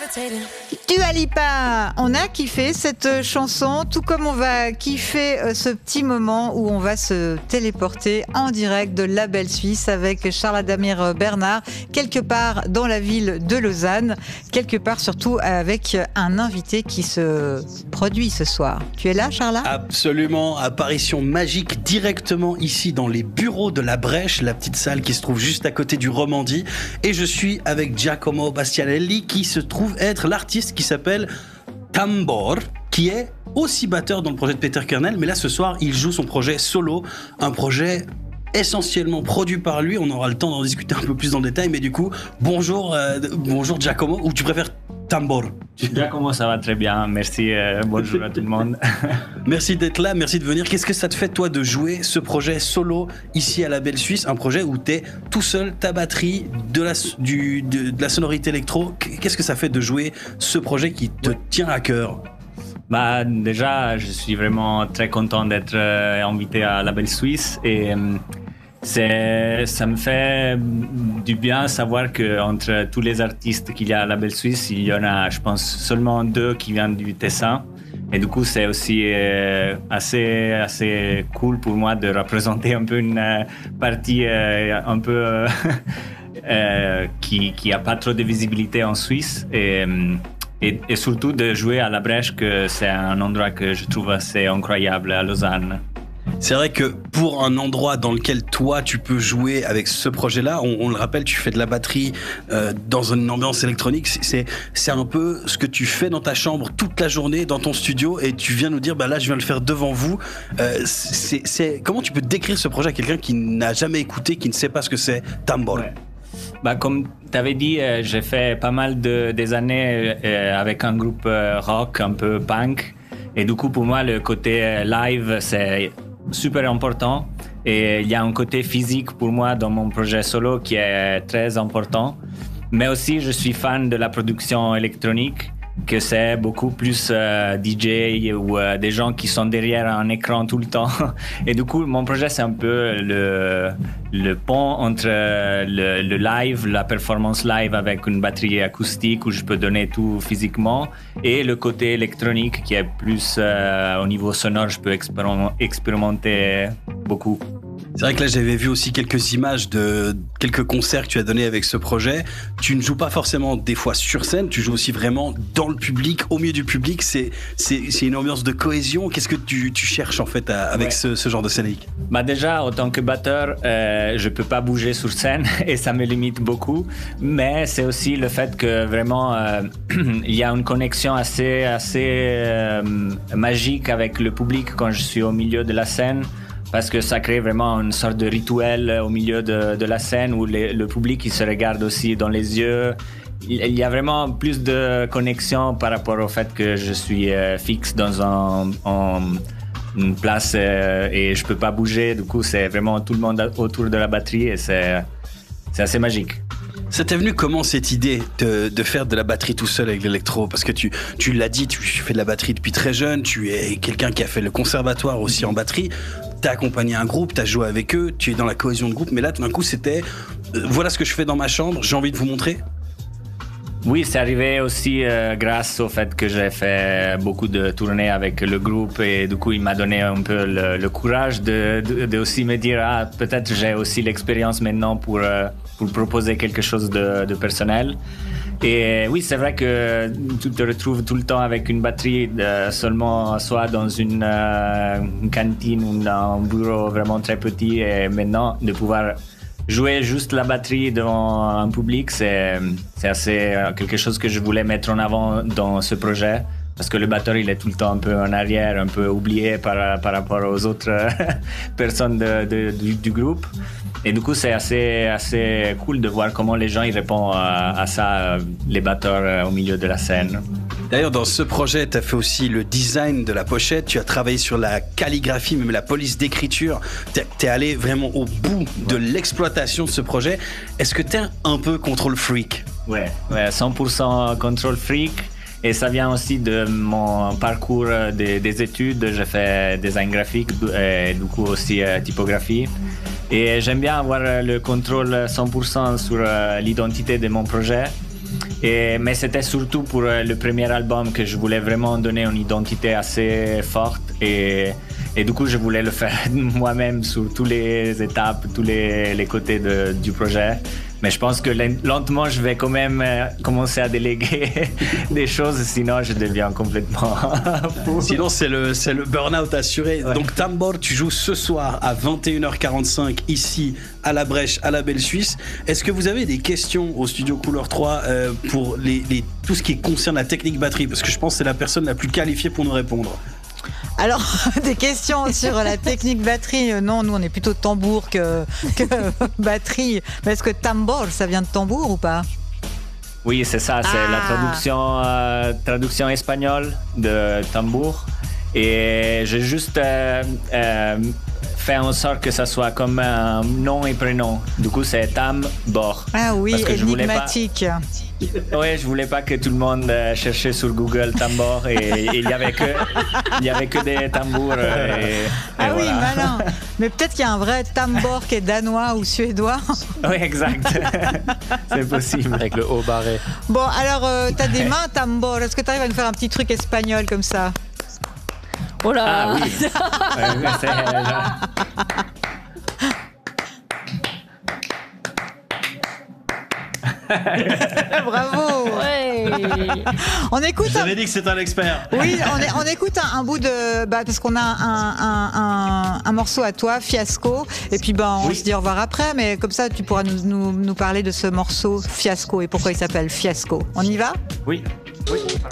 Dua Lipa, on a kiffé cette chanson, tout comme on va kiffer ce petit moment où on va se téléporter en direct de la belle Suisse avec Charles Adamir Bernard, quelque part dans la ville de Lausanne, quelque part surtout avec un invité qui se produit ce soir. Tu es là, Charles? Absolument, apparition magique directement ici dans les bureaux de la Brèche, la petite salle qui se trouve juste à côté du Romandie, et je suis avec Giacomo Bastianelli qui se trouve être l'artiste qui s'appelle Tambor, qui est aussi batteur dans le projet de Peter Kernel, mais là ce soir il joue son projet solo, un projet essentiellement produit par lui. On aura le temps d'en discuter un peu plus dans le détail, mais du coup, bonjour Giacomo, ou tu préfères Tambor? Giacomo, ça va très bien, merci, bonjour à tout le monde. Merci d'être là, merci de venir. Qu'est-ce que ça te fait toi de jouer ce projet solo ici à la Belle Suisse, un projet où t'es tout seul, ta batterie, de la sonorité électro? Qu'est-ce que ça fait de jouer ce projet qui te tient à cœur? Bah, déjà, je suis vraiment très content d'être invité à la Belle Suisse et ça me fait du bien savoir qu'entre tous les artistes qu'il y a à la Belle Suisse, il y en a, je pense, seulement 2 qui viennent du Tessin. Et du coup, c'est aussi assez cool pour moi de représenter un peu une partie un peu qui a pas trop de visibilité en Suisse. Et surtout de jouer à la Brèche, que c'est un endroit que je trouve assez incroyable à Lausanne. C'est vrai que pour un endroit dans lequel toi tu peux jouer avec ce projet-là, on le rappelle, tu fais de la batterie dans une ambiance électronique, c'est un peu ce que tu fais dans ta chambre toute la journée, dans ton studio, et tu viens nous dire, bah là je viens le faire devant vous. Comment tu peux décrire ce projet à quelqu'un qui n'a jamais écouté, qui ne sait pas ce que c'est Tambor? Ouais. Bah, comme tu avais dit, j'ai fait pas mal des années avec un groupe rock un peu punk, et du coup pour moi le côté live c'est super important, et il y a un côté physique pour moi dans mon projet solo qui est très important, mais aussi je suis fan de la production électronique, que c'est beaucoup plus DJ ou des gens qui sont derrière un écran tout le temps. Et du coup, mon projet, c'est un peu le pont entre le live, la performance live avec une batterie acoustique où je peux donner tout physiquement, et le côté électronique qui est plus au niveau sonore, je peux expérimenter beaucoup. C'est vrai que là, j'avais vu aussi quelques images de quelques concerts que tu as donnés avec ce projet. Tu ne joues pas forcément des fois sur scène, tu joues aussi vraiment dans le public, au milieu du public. C'est une ambiance de cohésion. Qu'est-ce que tu cherches en fait avec ce genre de scénique? Bah déjà, en tant que batteur, je peux pas bouger sur scène et ça me limite beaucoup. Mais c'est aussi le fait que vraiment, il y a une connexion assez magique avec le public quand je suis au milieu de la scène. Parce que ça crée vraiment une sorte de rituel au milieu de la scène où le public il se regarde aussi dans les yeux. Il y a vraiment plus de connexion par rapport au fait que je suis fixe dans une place et je peux pas bouger. Du coup, c'est vraiment tout le monde autour de la batterie et c'est assez magique. Ça t'est venu comment cette idée de faire de la batterie tout seul avec l'électro? Parce que tu l'as dit, tu fais de la batterie depuis très jeune, tu es quelqu'un qui a fait le conservatoire aussi en batterie, t'as accompagné un groupe, t'as joué avec eux, tu es dans la cohésion de groupe, mais là tout d'un coup c'était voilà ce que je fais dans ma chambre, j'ai envie de vous montrer. Oui, c'est arrivé aussi grâce au fait que j'ai fait beaucoup de tournées avec le groupe, et du coup il m'a donné un peu le courage de aussi me dire peut-être j'ai aussi l'expérience maintenant pour proposer quelque chose de personnel. Et oui, c'est vrai que tu te retrouves tout le temps avec une batterie seulement soit dans une cantine ou un bureau vraiment très petit, et maintenant de pouvoir jouer juste la batterie devant un public, c'est assez quelque chose que je voulais mettre en avant dans ce projet. Parce que le batteur, il est tout le temps un peu en arrière, un peu oublié par rapport aux autres personnes du groupe. Et du coup, c'est assez cool de voir comment les gens ils répondent à ça, les batteurs au milieu de la scène. D'ailleurs, dans ce projet, tu as fait aussi le design de la pochette, tu as travaillé sur la calligraphie, même la police d'écriture. Tu es allé vraiment au bout de l'exploitation de ce projet. Est-ce que tu es un peu control freak? Ouais, 100% control freak. Et ça vient aussi de mon parcours des études. J'ai fait design graphique et du coup aussi typographie. Et j'aime bien avoir le contrôle 100% sur l'identité de mon projet. Mais c'était surtout pour le premier album que je voulais vraiment donner une identité assez forte et du coup je voulais le faire moi-même sur toutes les étapes, tous les côtés du projet. Mais je pense que lentement je vais quand même commencer à déléguer des choses, sinon je deviens complètement fou. Sinon c'est le burn-out assuré. Ouais. Donc Tambor, tu joues ce soir à 21h45 ici à la Brèche, à la Belle Suisse. Est-ce que vous avez des questions au studio Couleur 3 pour tout ce qui concerne la technique batterie? Parce que je pense que c'est la personne la plus qualifiée pour nous répondre. Alors, des questions sur la technique batterie? Non, nous on est plutôt tambour que batterie. Mais est-ce que tambor, ça vient de tambour ou pas? Oui, c'est ça, c'est la traduction espagnole de tambour. Et j'ai juste fait en sorte que ça soit comme un nom et prénom. Du coup, c'est Tambor. Ah oui, énigmatique. Oui, je voulais pas que tout le monde cherchait sur Google Tambor et il y avait que des tambours. Ah oui, malin. Mais peut-être qu'il y a un vrai Tambor qui est danois ou suédois. Oui, exact. C'est possible. Avec le haut barré. Bon, alors, t'as des mains, Tambor. Est-ce que t'arrives à nous faire un petit truc espagnol comme ça? Oh là. Ah oui. Bravo. Ouais. On écoute. Vous avez dit que c'est un expert. Oui, on écoute un bout de parce qu'on a un morceau à toi, Fiasco. Et puis on se dit au revoir après, mais comme ça tu pourras nous parler de ce morceau Fiasco et pourquoi il s'appelle Fiasco. On y va? Oui.